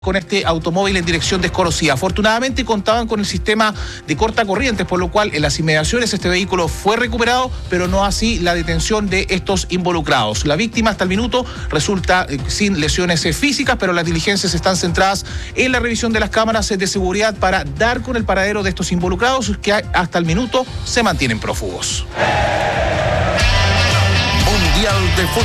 con este automóvil en dirección desconocida. Afortunadamente contaban con el sistema de cortacorrientes, por lo cual en las inmediaciones este vehículo fue recuperado, pero no así la detención de estos involucrados. La víctima hasta el minuto resulta sin lesiones físicas, pero las diligencias están centradas en la revisión de las cámaras de seguridad para dar con el paradero de estos involucrados, que hasta el minuto se mantienen prófugos. Mundial de Fútbol.